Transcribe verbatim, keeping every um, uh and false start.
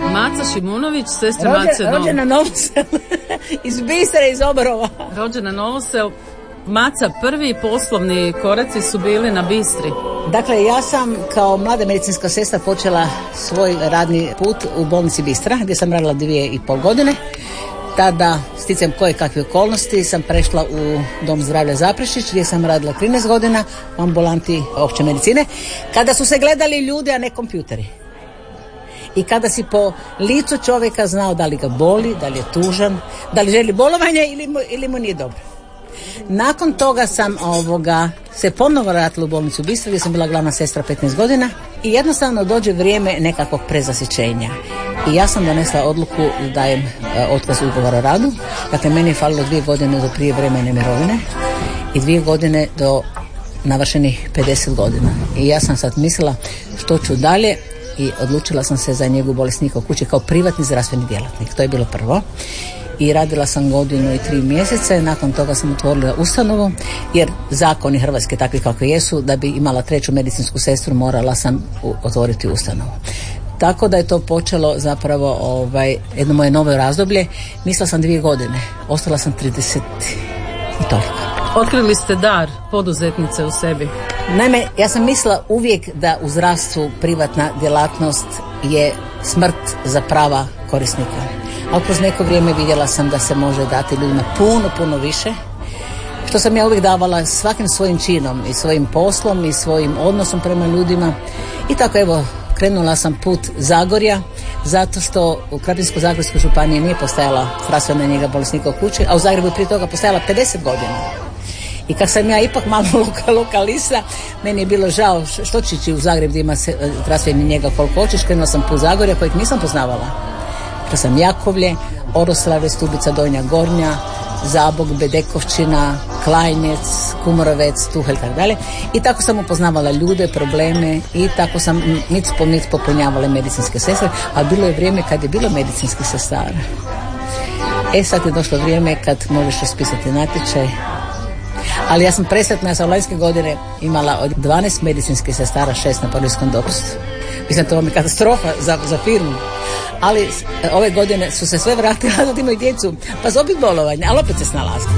Maca Šimunović, sestra Rođe, Mace Dom. Rođena Novosel, iz Bistra, iz Oborova. Rođena Novosel. Maca, prvi poslovni koraci su bili na Bistri. Dakle, ja sam kao mlada medicinska sestra počela svoj radni put u bolnici Bistra, gdje sam radila dvije i pol godine. Tada, sticajem koje kakve okolnosti, sam prešla u Dom zdravlja Zaprešić, gdje sam radila trinaest godina u ambulanti opće medicine, kada su se gledali ljudi, a ne kompjuteri. I kada si po licu čovjeka znao da li ga boli, da li je tužan, da li želi bolovanje ili mu, ili mu nije dobro. Nakon toga sam ovoga, se ponovo vratila u bolnicu Bistra, gdje sam bila glavna sestra petnaest godina i jednostavno dođe vrijeme nekakvog prezasićenja. I ja sam donesla odluku da dajem e, otkaz ugovora o radu. Dakle, meni je falilo dvije godine do prijevremene mirovine i dvije godine do navršenih pedeset godina. I ja sam sad mislila što ću dalje i odlučila sam se za njegu bolesnika u kući kao privatni zdravstveni djelatnik. To je bilo prvo. I radila sam godinu i tri mjeseca. Nakon toga sam otvorila ustanovu, jer zakoni Hrvatske takvi kakvi jesu, da bi imala treću medicinsku sestru morala sam otvoriti ustanovu. Tako da je to počelo zapravo ovaj, jedno moje novo razdoblje. Mislila sam dvije godine, ostala sam trideset i toliko. Otkrili ste dar poduzetnice u sebi. Naime, ja sam mislila uvijek da u zdravstvu privatna djelatnost je smrt za prava korisnika. Ali kroz neko vrijeme vidjela sam da se može dati ljudima puno, puno više, što sam ja uvijek davala svakim svojim činom i svojim poslom i svojim odnosom prema ljudima. I tako evo, krenula sam put Zagorja, zato što u Krapinsko-zagorskoj županiji nije postojala zdravstvena njega bolesnika u kući, a u Zagrebu je prije toga postojala pedeset godina. I kad sam ja ipak malo lokalista, meni je bilo žao što će ići u Zagreb gdje ima zdravstveni njega koliko hoćeš. Krenula sam put Zagorja kojeg nisam poznavala. To sam Jakovlje, Oroslavlje, Stubica Donja Gornja, Zabog, Bedekovčina, Klajnec, Kumorovec, Tuhel i tako dalje. I tako sam upoznavala ljude, probleme i tako sam nic po nic popunjavala medicinske sestre, a bilo je vrijeme kad je bilo medicinskih sestara. E sad je došlo vrijeme kad možeš raspisati natječaj. Ali ja sam presretna, ja sam lanjske godine imala od dvanaest medicinskih sestara, šest na porodiljskom dopustu. Mislim, to vam je katastrofa za, za firmu. Ali ove godine su se sve vratile da imaju djecu, pa opet bolovanje, ali opet se snalaze.